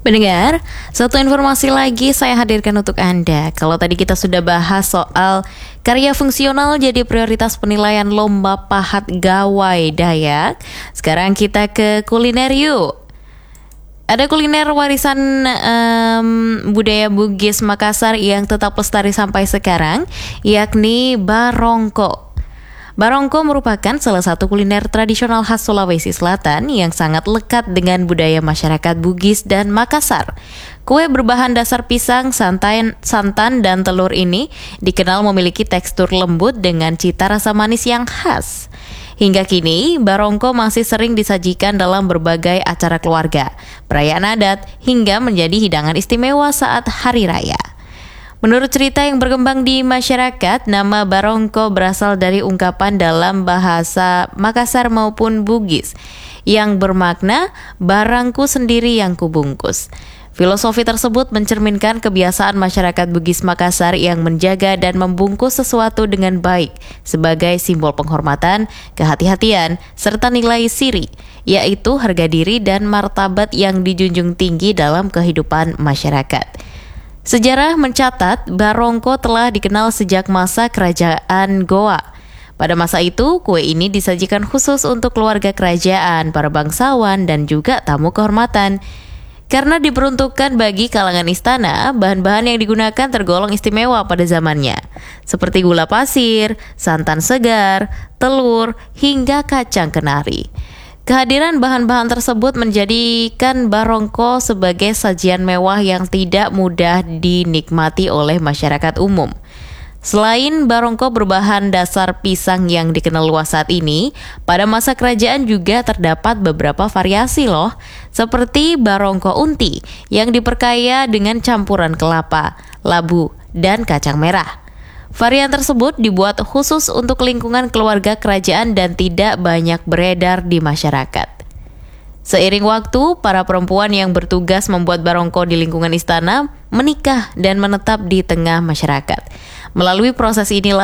Pendengar, satu informasi lagi saya hadirkan untuk Anda. Kalau tadi kita sudah bahas soal karya fungsional jadi prioritas penilaian lomba pahat gawai Dayak, sekarang kita ke kuliner yuk. Ada kuliner warisan budaya Bugis Makassar yang tetap lestari sampai sekarang, yakni barongko. Barongko merupakan salah satu kuliner tradisional khas Sulawesi Selatan yang sangat lekat dengan budaya masyarakat Bugis dan Makassar. Kue berbahan dasar pisang, santan, dan telur ini dikenal memiliki tekstur lembut dengan cita rasa manis yang khas. Hingga kini, barongko masih sering disajikan dalam berbagai acara keluarga, perayaan adat, hingga menjadi hidangan istimewa saat hari raya. Menurut cerita yang berkembang di masyarakat, nama barongko berasal dari ungkapan dalam bahasa Makassar maupun Bugis yang bermakna barangku sendiri yang kubungkus. Filosofi tersebut mencerminkan kebiasaan masyarakat Bugis Makassar yang menjaga dan membungkus sesuatu dengan baik sebagai simbol penghormatan, kehati-hatian, serta nilai siri, yaitu harga diri dan martabat yang dijunjung tinggi dalam kehidupan masyarakat. Sejarah mencatat barongko telah dikenal sejak masa kerajaan Goa. Pada masa itu, kue ini disajikan khusus untuk keluarga kerajaan, para bangsawan, dan juga tamu kehormatan. Karena diperuntukkan bagi kalangan istana, bahan-bahan yang digunakan tergolong istimewa pada zamannya, seperti gula pasir, santan segar, telur, hingga kacang kenari. Kehadiran bahan-bahan tersebut menjadikan barongko sebagai sajian mewah yang tidak mudah dinikmati oleh masyarakat umum. Selain barongko berbahan dasar pisang yang dikenal luas saat ini, pada masa kerajaan juga terdapat beberapa variasi loh, seperti barongko unti yang diperkaya dengan campuran kelapa, labu, dan kacang merah. Varian tersebut dibuat khusus untuk lingkungan keluarga kerajaan dan tidak banyak beredar di masyarakat. Seiring waktu, para perempuan yang bertugas membuat barongko di lingkungan istana menikah dan menetap di tengah masyarakat. Melalui proses inilah